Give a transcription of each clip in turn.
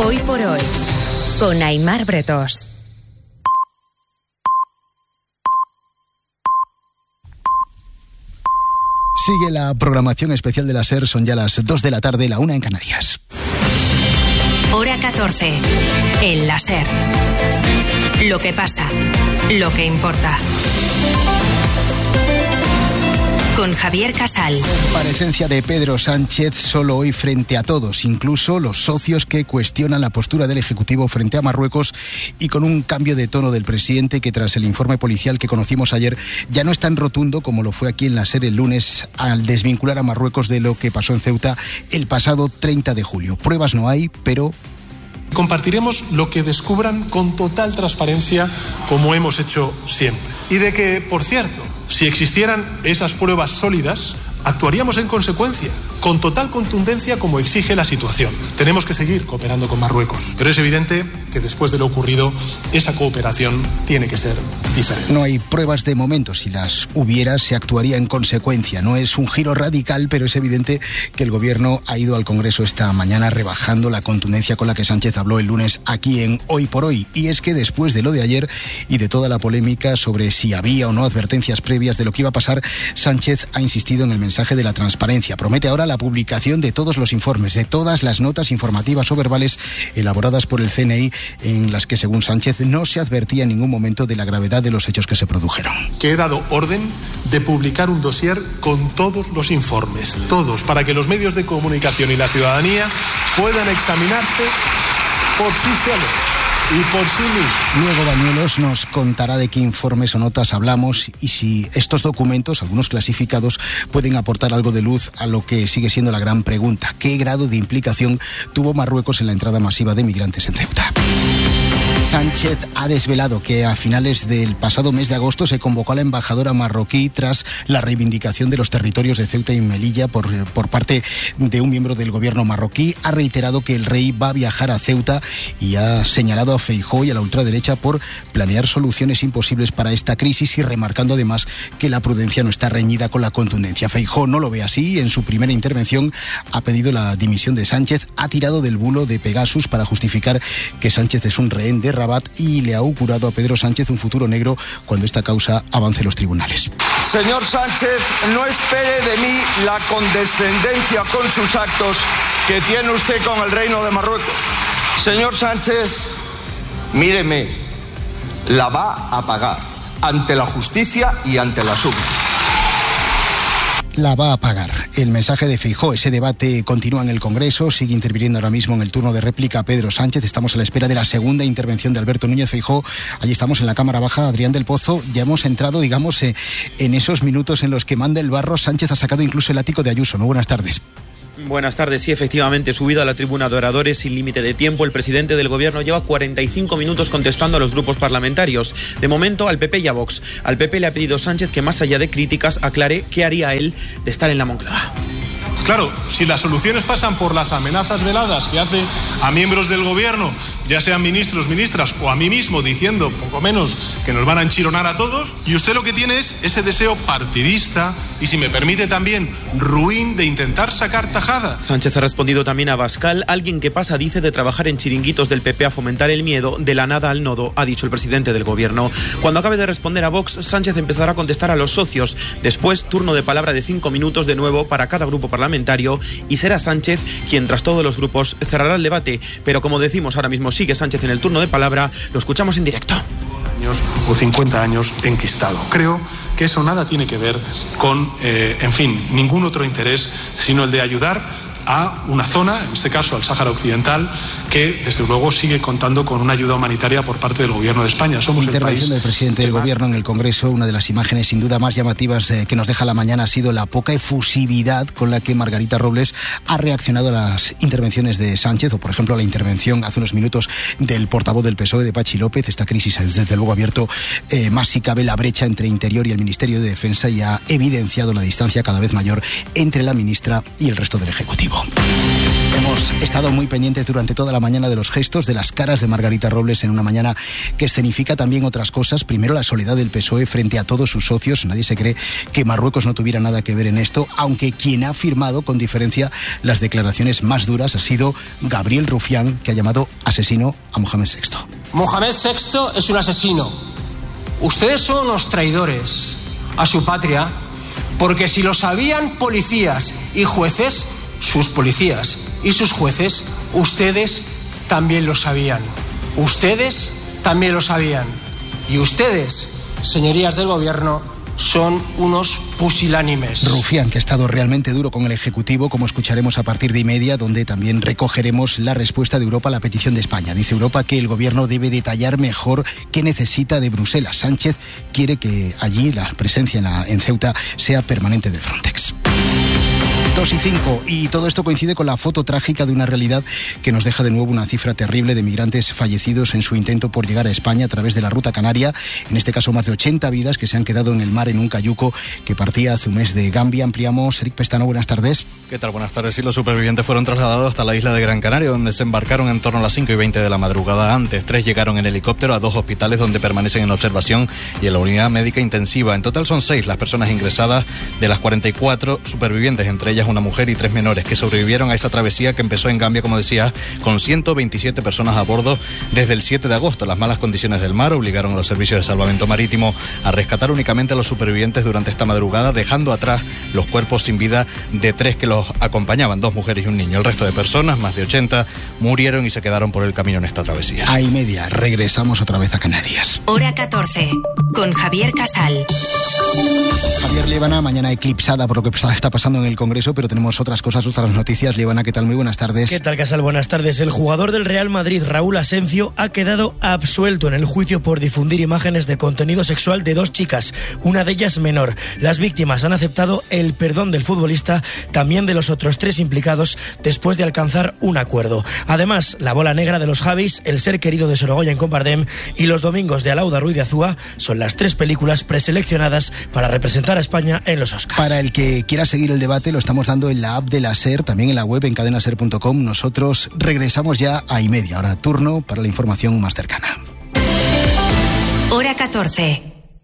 Hoy por hoy, con Aimar Bretos. Sigue la programación especial de la SER, son ya las 2 de la tarde, la 1 en Canarias. Hora 14, en la SER. Lo que pasa, lo que importa. Con Javier Casal. Comparecencia de Pedro Sánchez solo hoy frente a todos, incluso los socios que cuestionan la postura del Ejecutivo frente a Marruecos, y con un cambio de tono del presidente que, tras el informe policial que conocimos ayer, ya no es tan rotundo como lo fue aquí en la SER el lunes al desvincular a Marruecos de lo que pasó en Ceuta el pasado 30 de julio. Pruebas no hay, pero... Compartiremos lo que descubran con total transparencia, como hemos hecho siempre. Y de que, por cierto, si existieran esas pruebas sólidas, actuaríamos en consecuencia, con total contundencia como exige la situación. Tenemos que seguir cooperando con Marruecos, pero es evidente que después de lo ocurrido, esa cooperación tiene que ser diferente. No hay pruebas de momento. Si las hubiera, se actuaría en consecuencia. No es un giro radical, pero es evidente que el Gobierno ha ido al Congreso esta mañana rebajando la contundencia con la que Sánchez habló el lunes aquí en Hoy por Hoy. Y es que después de lo de ayer y de toda la polémica sobre si había o no advertencias previas de lo que iba a pasar, Sánchez ha insistido en el mensaje de la transparencia. Promete ahora la publicación de todos los informes, de todas las notas informativas o verbales elaboradas por el CNI, en las que, según Sánchez, no se advertía en ningún momento de la gravedad de los hechos que se produjeron. Que he dado orden de publicar un dossier con todos los informes, todos, para que los medios de comunicación y la ciudadanía puedan examinarse por sí solos y por sí mismos. Luego Bañuelos nos contará de qué informes o notas hablamos y si estos documentos, algunos clasificados, pueden aportar algo de luz a lo que sigue siendo la gran pregunta: ¿qué grado de implicación tuvo Marruecos en la entrada masiva de migrantes en Ceuta? Sánchez ha desvelado que a finales del pasado mes de agosto se convocó a la embajadora marroquí tras la reivindicación de los territorios de Ceuta y Melilla por parte de un miembro del gobierno marroquí. Ha reiterado que el rey va a viajar a Ceuta y ha señalado a Feijóo y a la ultraderecha por planear soluciones imposibles para esta crisis, y remarcando además que la prudencia no está reñida con la contundencia. Feijóo no lo ve así y en su primera intervención ha pedido la dimisión de Sánchez, ha tirado del bulo de Pegasus para justificar que Sánchez es un rehén de Rabat y le ha augurado a Pedro Sánchez un futuro negro cuando esta causa avance en los tribunales. Señor Sánchez, no espere de mí la condescendencia con sus actos que tiene usted con el Reino de Marruecos. Señor Sánchez, míreme, la va a pagar ante la justicia y ante la SUB. La va a pagar. El mensaje de Feijóo, ese debate continúa en el Congreso, sigue interviniendo ahora mismo en el turno de réplica Pedro Sánchez. Estamos a la espera de la segunda intervención de Alberto Núñez Feijóo. Allí estamos en la Cámara Baja. Adrián del Pozo, ya hemos entrado, digamos, en esos minutos en los que manda el barro. Sánchez ha sacado incluso el ático de Ayuso, ¿no? Buenas tardes. Buenas tardes. Sí, efectivamente, subido a la tribuna de oradores sin límite de tiempo, el presidente del Gobierno lleva 45 minutos contestando a los grupos parlamentarios. De momento, al PP y a Vox. Al PP le ha pedido Sánchez que, más allá de críticas, aclare qué haría él de estar en la Moncloa. Claro, si las soluciones pasan por las amenazas veladas que hace a miembros del Gobierno, ya sean ministros, ministras o a mí mismo, diciendo poco menos que nos van a enchironar a todos, y usted lo que tiene es ese deseo partidista y, si me permite, también ruin de intentar sacar tajada. Sánchez ha respondido también a Abascal: alguien que pasa, dice, de trabajar en chiringuitos del PP a fomentar el miedo, de la nada al nodo, ha dicho el presidente del Gobierno. Cuando acabe de responder a Vox, Sánchez empezará a contestar a los socios. Después, turno de palabra de 5 minutos de nuevo para cada grupo parlamentario, y será Sánchez quien, tras todos los grupos, cerrará el debate. Pero, como decimos, ahora mismo sigue Sánchez en el turno de palabra. Lo escuchamos en directo. O 50 años enquistado. Creo que eso nada tiene que ver con, ningún otro interés, sino el de ayudar a una zona, en este caso al Sáhara Occidental, que desde luego sigue contando con una ayuda humanitaria por parte del Gobierno de España. Somos intervención del presidente del Gobierno en el Congreso. Una de las imágenes sin duda más llamativas que nos deja la mañana ha sido la poca efusividad con la que Margarita Robles ha reaccionado a las intervenciones de Sánchez, o por ejemplo a la intervención hace unos minutos del portavoz del PSOE, de Pachi López. Esta crisis ha desde luego abierto más si cabe la brecha entre Interior y el Ministerio de Defensa y ha evidenciado la distancia cada vez mayor entre la ministra y el resto del Ejecutivo. Hemos estado muy pendientes durante toda la mañana de los gestos, de las caras de Margarita Robles en una mañana que escenifica también otras cosas. Primero, la soledad del PSOE frente a todos sus socios. Nadie se cree que Marruecos no tuviera nada que ver en esto, aunque quien ha firmado con diferencia las declaraciones más duras ha sido Gabriel Rufián, que ha llamado asesino a Mohamed VI. Mohamed VI es un asesino. Ustedes son unos traidores a su patria, porque si lo sabían policías y jueces, sus policías y sus jueces, ustedes también lo sabían. Ustedes también lo sabían. Y ustedes, señorías del gobierno, son unos pusilánimes. Rufián, que ha estado realmente duro con el Ejecutivo, como escucharemos a partir de 1:30, donde también recogeremos la respuesta de Europa a la petición de España. Dice Europa que el gobierno debe detallar mejor qué necesita de Bruselas. Sánchez quiere que allí la presencia en Ceuta sea permanente del Frontex. 2:05, y todo esto coincide con la foto trágica de una realidad que nos deja de nuevo una cifra terrible de migrantes fallecidos en su intento por llegar a España a través de la ruta canaria. En este caso, más de 80 vidas que se han quedado en el mar en un cayuco que partía hace un mes de Gambia. Ampliamos. Eric Pestano, buenas tardes. ¿Qué tal? Buenas tardes. Sí, los supervivientes fueron trasladados hasta la isla de Gran Canaria, donde se embarcaron en torno a las 5:20 de la madrugada. Antes, 3 llegaron en helicóptero a 2 hospitales donde permanecen en observación y en la unidad médica intensiva. En total son 6 las personas ingresadas de las 44 supervivientes, entre ellas una mujer y 3 menores, que sobrevivieron a esa travesía que empezó en Gambia, como decía, con 127 personas a bordo desde el 7 de agosto. Las malas condiciones del mar obligaron a los servicios de salvamento marítimo a rescatar únicamente a los supervivientes durante esta madrugada, dejando atrás los cuerpos sin vida de 3 que los acompañaban, 2 mujeres y un niño. El resto de personas, más de 80, murieron y se quedaron por el camino en esta travesía. A 1:30, regresamos otra vez a Canarias. Hora 14, con Javier Casal. Javier, Líbana, mañana eclipsada por lo que está pasando en el Congreso, pero tenemos otras cosas, otras noticias. Líbana, ¿qué tal? Muy buenas tardes. ¿Qué tal, Casal? Buenas tardes. El jugador del Real Madrid, Raúl Asencio, ha quedado absuelto en el juicio por difundir imágenes de contenido sexual de 2 chicas, una de ellas menor. Las víctimas han aceptado el perdón del futbolista, también de los otros 3 implicados, después de alcanzar un acuerdo. Además, La bola negra de los Javis, El ser querido de Sorogoyen con Bardem y Los domingos de Alauda Ruiz de Azúa son las 3 películas preseleccionadas para representar a España en los Oscars. Para el que quiera seguir el debate, lo estamos dando en la app de la SER, también en la web en cadenaser.com. Nosotros regresamos ya a 1:30. Ahora turno para la información más cercana. Hora 14.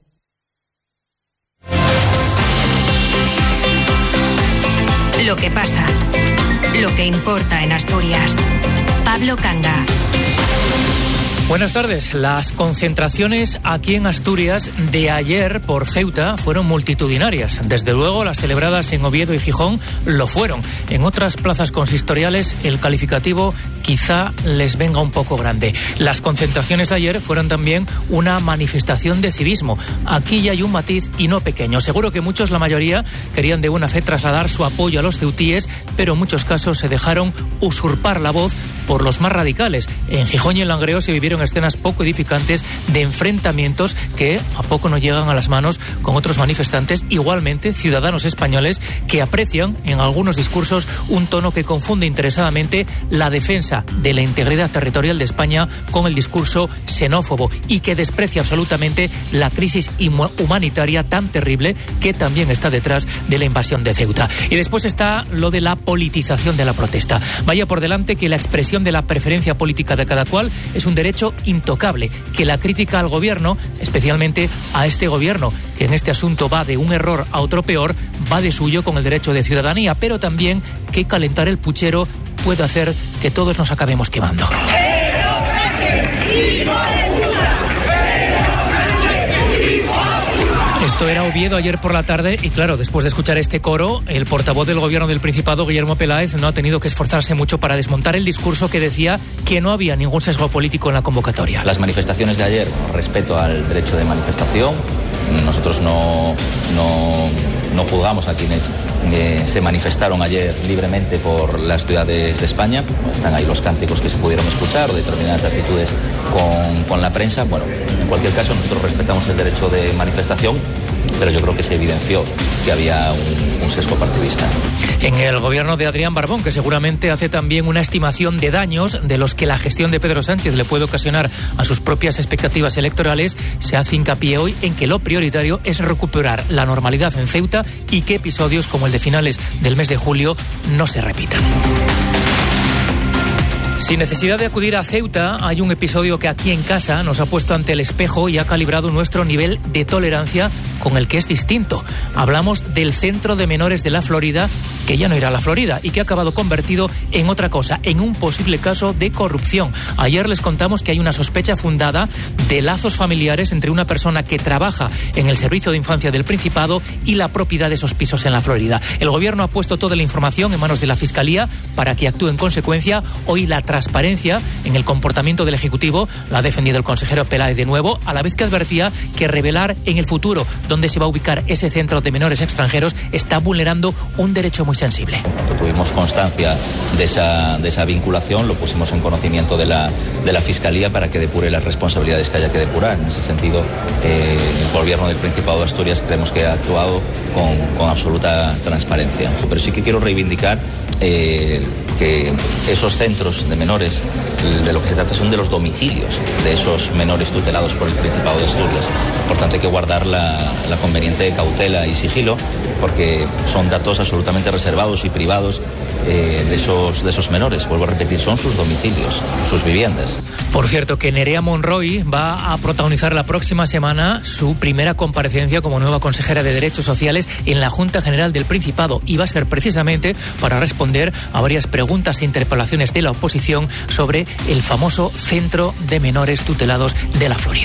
Lo que pasa, lo que importa en Asturias. Pablo Canga. Buenas tardes. Las concentraciones aquí en Asturias de ayer por Ceuta fueron multitudinarias. Desde luego, las celebradas en Oviedo y Gijón lo fueron. En otras plazas consistoriales, el calificativo quizá les venga un poco grande. Las concentraciones de ayer fueron también una manifestación de civismo. Aquí ya hay un matiz y no pequeño. Seguro que muchos, la mayoría, querían de buena fe trasladar su apoyo a los ceutíes, pero en muchos casos se dejaron usurpar la voz por los más radicales. En Gijón y en Langreo se vivieron escenas poco edificantes de enfrentamientos que a poco no llegan a las manos con otros manifestantes, igualmente ciudadanos españoles que aprecian en algunos discursos un tono que confunde interesadamente la defensa de la integridad territorial de España con el discurso xenófobo y que desprecia absolutamente la crisis humanitaria tan terrible que también está detrás de la invasión de Ceuta. Y después está lo de la politización de la protesta. Vaya por delante que la expresión de la preferencia política de cada cual es un derecho intocable, que la crítica al gobierno, especialmente a este gobierno, que en este asunto va de un error a otro peor, va de suyo con el derecho de ciudadanía, pero también que calentar el puchero puede hacer que todos nos acabemos quemando. Esto era Oviedo ayer por la tarde y claro, después de escuchar este coro, el portavoz del gobierno del Principado, Guillermo Peláez, no ha tenido que esforzarse mucho para desmontar el discurso que decía que no había ningún sesgo político en la convocatoria. Las manifestaciones de ayer, respeto al derecho de manifestación, nosotros no juzgamos a quienes se manifestaron ayer libremente por las ciudades de España. Están ahí los cánticos que se pudieron escuchar o determinadas actitudes con la prensa. Bueno, en cualquier caso nosotros respetamos el derecho de manifestación, pero yo creo que se evidenció que había un sesgo partidista. En el gobierno de Adrián Barbón, que seguramente hace también una estimación de daños de los que la gestión de Pedro Sánchez le puede ocasionar a sus propias expectativas electorales, se hace hincapié hoy en que lo prioritario es recuperar la normalidad en Ceuta y que episodios como el de finales del mes de julio no se repitan. Sin necesidad de acudir a Ceuta, hay un episodio que aquí en casa nos ha puesto ante el espejo y ha calibrado nuestro nivel de tolerancia con el que es distinto. Hablamos del Centro de Menores de la Florida, que ya no irá a la Florida y que ha acabado convertido en otra cosa, en un posible caso de corrupción. Ayer les contamos que hay una sospecha fundada de lazos familiares entre una persona que trabaja en el Servicio de Infancia del Principado y la propiedad de esos pisos en la Florida. El gobierno ha puesto toda la información en manos de la Fiscalía para que actúe en consecuencia. Hoy la transparencia en el comportamiento del Ejecutivo la ha defendido el consejero Peláez de nuevo, a la vez que advertía que revelar en el futuro dónde se va a ubicar ese centro de menores extranjeros está vulnerando un derecho muy sensible. Tuvimos constancia de esa vinculación, lo pusimos en conocimiento de la Fiscalía para que depure las responsabilidades que haya que depurar. En ese sentido, el gobierno del Principado de Asturias creemos que ha actuado con absoluta transparencia. Pero sí que quiero reivindicar que esos centros de menores, de lo que se trata son de los domicilios de esos menores tutelados por el Principado de Asturias. Por tanto, hay que guardar la conveniente cautela y sigilo, porque son datos absolutamente reservados y privados de esos menores. Vuelvo a repetir, son sus domicilios, sus viviendas. Por cierto, que Nerea Monroy va a protagonizar la próxima semana su primera comparecencia como nueva consejera de Derechos Sociales en la Junta General del Principado, y va a ser precisamente para responder a varias preguntas e interpelaciones de la oposición sobre el famoso Centro de Menores Tutelados de la Florida.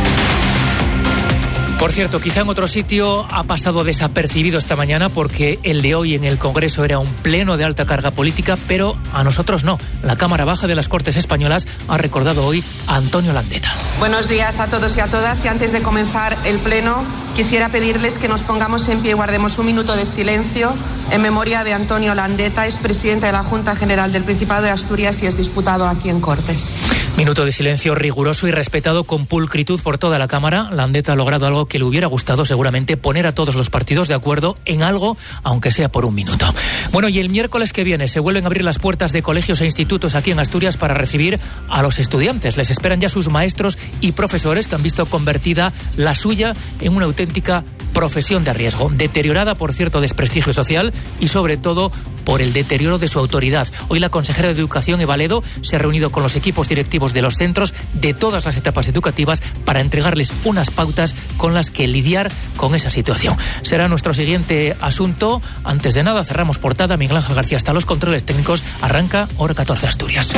Por cierto, quizá en otro sitio ha pasado desapercibido esta mañana porque el de hoy en el Congreso era un pleno de alta carga política, pero a nosotros no. La Cámara Baja de las Cortes Españolas ha recordado hoy a Antonio Landeta. Buenos días a todos y a todas, y antes de comenzar el pleno quisiera pedirles que nos pongamos en pie y guardemos un minuto de silencio en memoria de Antonio Landeta, expresidente de la Junta General del Principado de Asturias y exdiputado aquí en Cortes. Minuto de silencio riguroso y respetado con pulcritud por toda la Cámara. Landeta ha logrado algo que le hubiera gustado seguramente, poner a todos los partidos de acuerdo en algo, aunque sea por un minuto. Bueno, y el miércoles que viene se vuelven a abrir las puertas de colegios e institutos aquí en Asturias para recibir a los estudiantes. Les esperan ya sus maestros y profesores, que han visto convertida la suya en una auténtica profesión de riesgo, deteriorada por cierto desprestigio social y sobre todo por el deterioro de su autoridad. Hoy la consejera de Educación, Eva Ledo, se ha reunido con los equipos directivos de los centros de todas las etapas educativas para entregarles unas pautas con las que lidiar con esa situación. Será nuestro siguiente asunto. Antes de nada, cerramos portada. Miguel Ángel García hasta los controles técnicos. Arranca Hora 14 Asturias.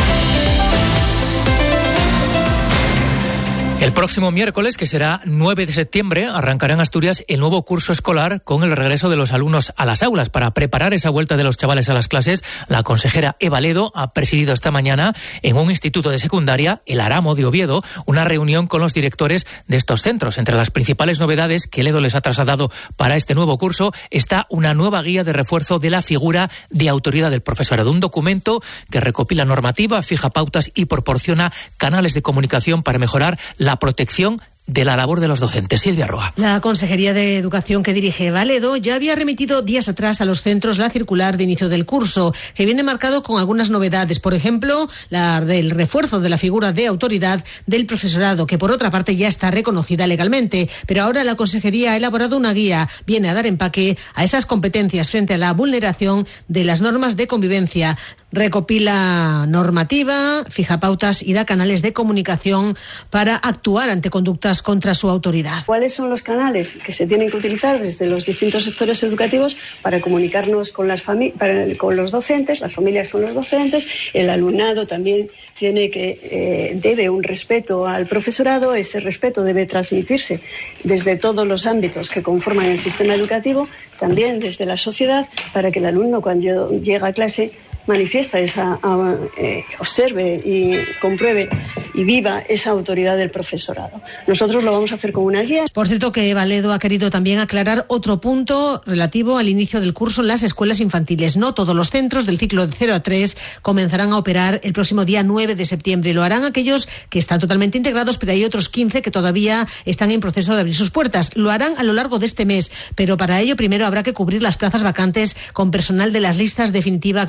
El próximo miércoles, que será 9 de septiembre, arrancará en Asturias el nuevo curso escolar con el regreso de los alumnos a las aulas. Para preparar esa vuelta de los chavales a las clases, la consejera Eva Ledo ha presidido esta mañana en un instituto de secundaria, el Aramo de Oviedo, una reunión con los directores de estos centros. Entre las principales novedades que Ledo les ha trasladado para este nuevo curso está una nueva guía de refuerzo de la figura de autoridad del profesorado. Un documento que recopila normativa, fija pautas y proporciona canales de comunicación para mejorar la protección de la labor de los docentes. Silvia Roa. La Consejería de Educación que dirige Eva Ledo ya había remitido días atrás a los centros la circular de inicio del curso, que viene marcado con algunas novedades. Por ejemplo, la del refuerzo de la figura de autoridad del profesorado, que por otra parte ya está reconocida legalmente. Pero ahora la Consejería ha elaborado una guía, viene a dar empaque a esas competencias frente a la vulneración de las normas de convivencia. Recopila normativa, fija pautas y da canales de comunicación para actuar ante conductas contra su autoridad. ¿Cuáles son los canales que se tienen que utilizar desde los distintos sectores educativos para comunicarnos con con los docentes, las familias con los docentes? El alumnado también debe un respeto al profesorado. Ese respeto debe transmitirse desde todos los ámbitos que conforman el sistema educativo, también desde la sociedad, para que el alumno, cuando llega a clase, manifiesta observe y compruebe y viva esa autoridad del profesorado. Nosotros lo vamos a hacer con una guía. Por cierto, que Eva Ledo ha querido también aclarar otro punto relativo al inicio del curso en las escuelas infantiles. No todos los centros del ciclo de 0 a 3 comenzarán a operar el próximo día 9 de septiembre. Lo harán aquellos que están totalmente integrados, pero hay otros 15 que todavía están en proceso de abrir sus puertas. Lo harán a lo largo de este mes, pero para ello primero habrá que cubrir las plazas vacantes con personal de las listas definitiva actualizadas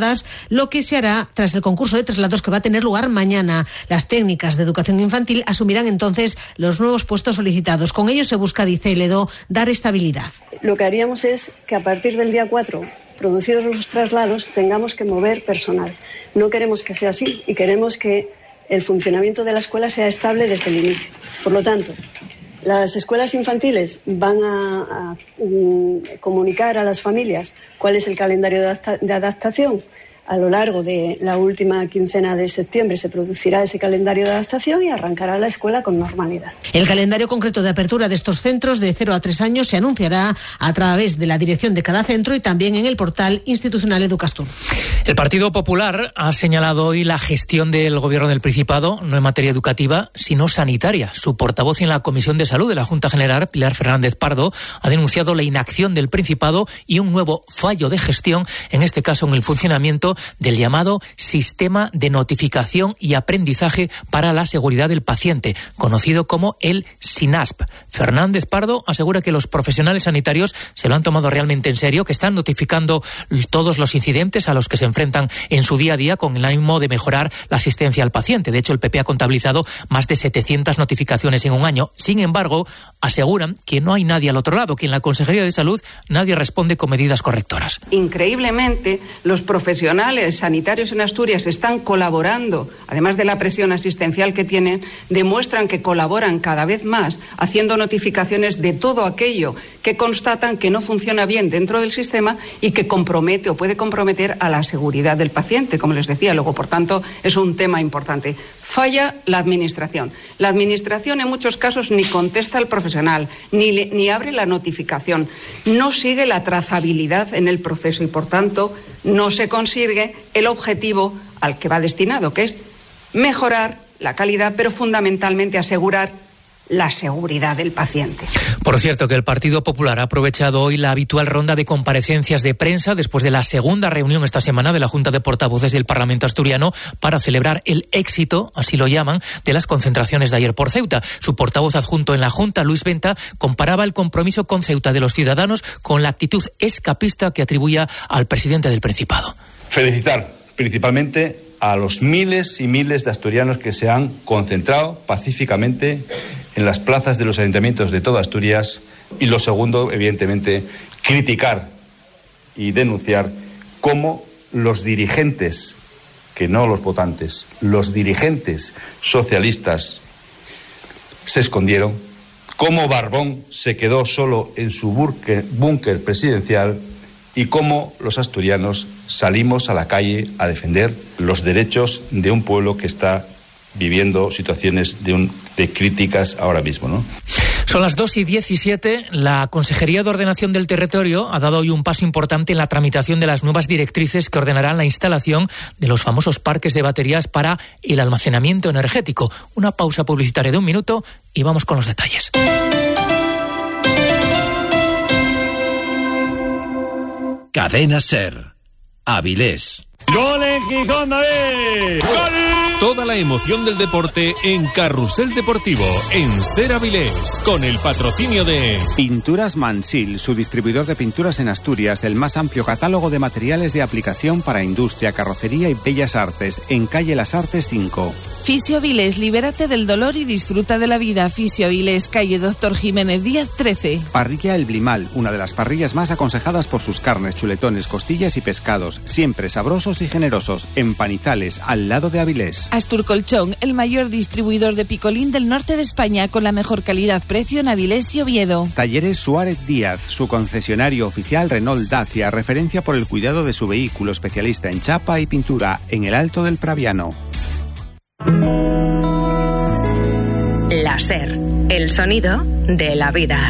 trasladadas, lo que se hará tras el concurso de traslados que va a tener lugar mañana. Las técnicas de educación infantil asumirán entonces los nuevos puestos solicitados. Con ello se busca, dice Ledo, dar estabilidad. Lo que haríamos es que a partir del día 4, producidos los traslados, tengamos que mover personal. No queremos que sea así y queremos que el funcionamiento de la escuela sea estable desde el inicio. Por lo tanto, las escuelas infantiles van a comunicar a las familias cuál es el calendario de adaptación. A lo largo de la última quincena de septiembre se producirá ese calendario de adaptación y arrancará la escuela con normalidad. El calendario concreto de apertura de estos centros de 0 a 3 años se anunciará a través de la dirección de cada centro y también en el portal institucional Educastur. El Partido Popular ha señalado hoy la gestión del Gobierno del Principado, no en materia educativa, sino sanitaria. Su portavoz en la Comisión de Salud de la Junta General, Pilar Fernández Pardo, ha denunciado la inacción del Principado y un nuevo fallo de gestión, en este caso en el funcionamiento del llamado Sistema de Notificación y Aprendizaje para la Seguridad del Paciente, conocido como el SINASP. Fernández Pardo asegura que los profesionales sanitarios se lo han tomado realmente en serio, que están notificando todos los incidentes a los que se enfrentan en su día a día con el ánimo de mejorar la asistencia al paciente. De hecho, el PP ha contabilizado más de 700 notificaciones en un año. Sin embargo, aseguran que no hay nadie al otro lado, que en la Consejería de Salud nadie responde con medidas correctoras. Increíblemente, los profesionales sanitarios en Asturias están colaborando, además de la presión asistencial que tienen, demuestran que colaboran cada vez más haciendo notificaciones de todo aquello que constatan que no funciona bien dentro del sistema y que compromete o puede comprometer a la seguridad del paciente, como les decía. Luego, por tanto, es un tema importante. Falla la Administración. La Administración en muchos casos ni contesta al profesional, ni abre la notificación, no sigue la trazabilidad en el proceso y, por tanto, no se consigue el objetivo al que va destinado, que es mejorar la calidad, pero fundamentalmente asegurar la seguridad del paciente. Por cierto, que el Partido Popular ha aprovechado hoy la habitual ronda de comparecencias de prensa después de la segunda reunión esta semana de la Junta de Portavoces del Parlamento asturiano para celebrar el éxito, así lo llaman, de las concentraciones de ayer por Ceuta. Su portavoz adjunto en la Junta, Luis Venta, comparaba el compromiso con Ceuta de los ciudadanos con la actitud escapista que atribuía al presidente del Principado. Felicitar principalmente a los miles y miles de asturianos que se han concentrado pacíficamente en las plazas de los ayuntamientos de toda Asturias. Y lo segundo, evidentemente, criticar y denunciar cómo los dirigentes, que no los votantes, los dirigentes socialistas se escondieron, cómo Barbón se quedó solo en su búnker presidencial y cómo los asturianos salimos a la calle a defender los derechos de un pueblo que está viviendo situaciones de críticas ahora mismo, ¿no? Son las 2:17. La Consejería de Ordenación del Territorio ha dado hoy un paso importante en la tramitación de las nuevas directrices que ordenarán la instalación de los famosos parques de baterías para el almacenamiento energético. Una pausa publicitaria de 1 minuto y vamos con los detalles. Cadena SER. Avilés. ¡Gol en Gijón, David! ¡Gol! Toda la emoción del deporte en Carrusel Deportivo, en SER Avilés, con el patrocinio de Pinturas Mansil, su distribuidor de pinturas en Asturias, el más amplio catálogo de materiales de aplicación para industria, carrocería y bellas artes, en calle Las Artes 5. Fisio Avilés, libérate del dolor y disfruta de la vida. Fisio Avilés, calle Doctor Jiménez Díaz 13. Parrilla El Blimal, una de las parrillas más aconsejadas por sus carnes, chuletones, costillas y pescados, siempre sabrosos y generosos, en Panizales, al lado de Avilés. Asturcolchón, el mayor distribuidor de picolín del norte de España, con la mejor calidad-precio en Avilés y Oviedo. Talleres Suárez Díaz, su concesionario oficial Renault Dacia, referencia por el cuidado de su vehículo, especialista en chapa y pintura, en el Alto del Praviano. La SER, el sonido de la vida.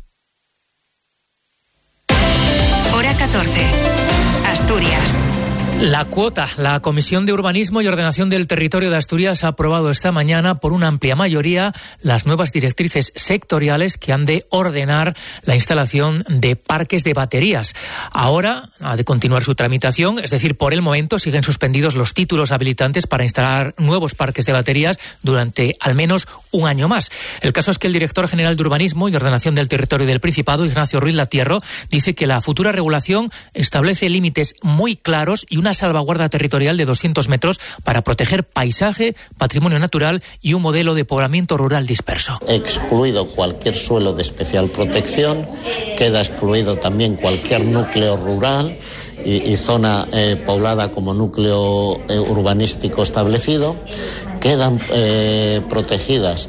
Hora 14. Asturias. La cuota. La Comisión de Urbanismo y Ordenación del Territorio de Asturias ha aprobado esta mañana por una amplia mayoría las nuevas directrices sectoriales que han de ordenar la instalación de parques de baterías. Ahora ha de continuar su tramitación, es decir, por el momento siguen suspendidos los títulos habilitantes para instalar nuevos parques de baterías durante al menos un año más. El caso es que el director general de Urbanismo y Ordenación del Territorio del Principado, Ignacio Ruiz Latierro, dice que la futura regulación establece límites muy claros y una salvaguarda territorial de 200 metros para proteger paisaje, patrimonio natural y un modelo de poblamiento rural disperso. Excluido cualquier suelo de especial protección, queda excluido también cualquier núcleo rural y zona poblada como núcleo urbanístico establecido. Quedan protegidas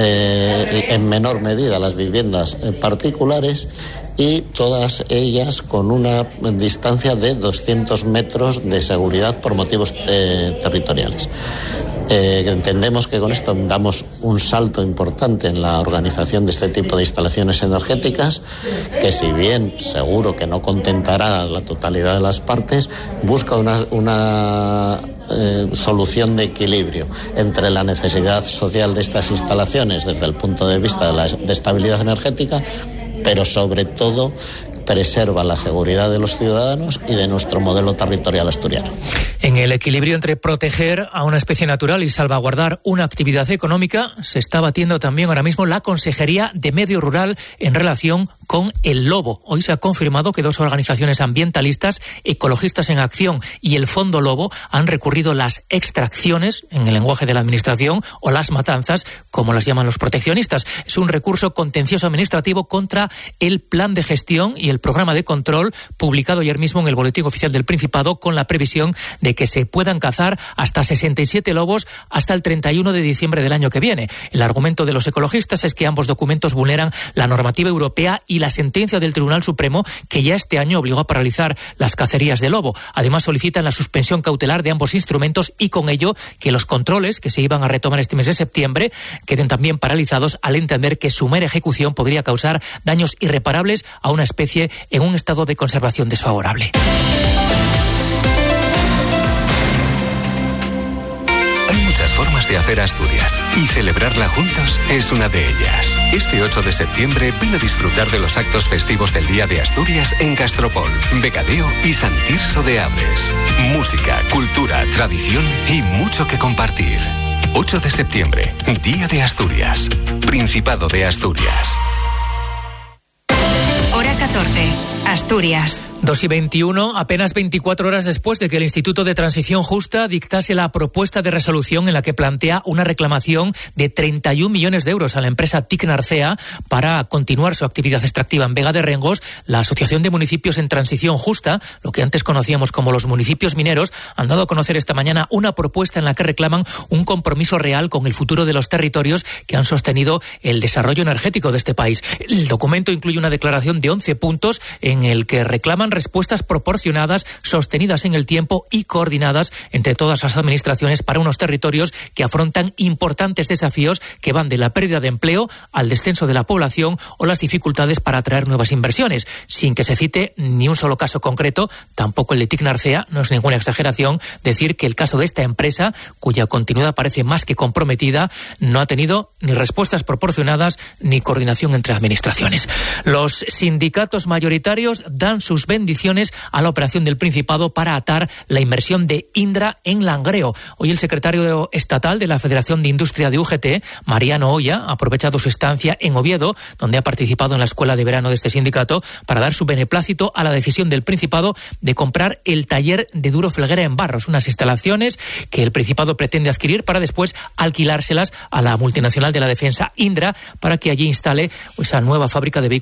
en menor medida las viviendas particulares y todas ellas con una distancia de 200 metros de seguridad por motivos territoriales. Entendemos que con esto damos un salto importante en la organización de este tipo de instalaciones energéticas, que si bien seguro que no contentará a la totalidad de las partes, busca una solución de equilibrio entre la necesidad social de estas instalaciones desde el punto de vista de estabilidad energética, pero sobre todo preserva la seguridad de los ciudadanos y de nuestro modelo territorial asturiano. En el equilibrio entre proteger a una especie natural y salvaguardar una actividad económica, se está batiendo también ahora mismo la Consejería de Medio Rural en relación con el lobo. Hoy se ha confirmado que dos organizaciones ambientalistas, Ecologistas en Acción y el Fondo Lobo, han recurrido las extracciones, en el lenguaje de la Administración, o las matanzas, como las llaman los proteccionistas. Es un recurso contencioso administrativo contra el plan de gestión y el programa de control publicado ayer mismo en el Boletín Oficial del Principado, con la previsión de que se puedan cazar hasta 67 lobos hasta el 31 de diciembre del año que viene. El argumento de los ecologistas es que ambos documentos vulneran la normativa europea y la sentencia del Tribunal Supremo, que ya este año obligó a paralizar las cacerías de lobo. Además, solicitan la suspensión cautelar de ambos instrumentos y con ello que los controles que se iban a retomar este mes de septiembre queden también paralizados, al entender que su mera ejecución podría causar daños irreparables a una especie en un estado de conservación desfavorable. Hay muchas formas de hacer Asturias y celebrarla juntos es una de ellas. Este 8 de septiembre ven a disfrutar de los actos festivos del Día de Asturias en Castropol, Becadeo y San Tirso de Abres. Música, cultura, tradición y mucho que compartir. 8 de septiembre, Día de Asturias, Principado de Asturias. Hora 14, Asturias. 2:21, apenas 24 horas después de que el Instituto de Transición Justa dictase la propuesta de resolución en la que plantea una reclamación de 31 millones de euros a la empresa TIC Narcea para continuar su actividad extractiva en Vega de Rengos, la Asociación de Municipios en Transición Justa, lo que antes conocíamos como los municipios mineros, han dado a conocer esta mañana una propuesta en la que reclaman un compromiso real con el futuro de los territorios que han sostenido el desarrollo energético de este país. El documento incluye una declaración de 11 puntos en el que reclaman respuestas proporcionadas, sostenidas en el tiempo y coordinadas entre todas las administraciones para unos territorios que afrontan importantes desafíos que van de la pérdida de empleo al descenso de la población o las dificultades para atraer nuevas inversiones. Sin que se cite ni un solo caso concreto, tampoco el de TIC Narcea, no es ninguna exageración decir que el caso de esta empresa, cuya continuidad parece más que comprometida, no ha tenido ni respuestas proporcionadas ni coordinación entre administraciones. Los sindicatos mayoritarios dan sus bendiciones a la operación del Principado para atar la inversión de Indra en Langreo. Hoy el secretario estatal de la Federación de Industria de UGT, Mariano Oya, ha aprovechado su estancia en Oviedo, donde ha participado en la escuela de verano de este sindicato, para dar su beneplácito a la decisión del Principado de comprar el taller de Duro Felguera en Barros, unas instalaciones que el Principado pretende adquirir para después alquilárselas a la multinacional de la defensa Indra para que allí instale esa nueva fábrica de vehículos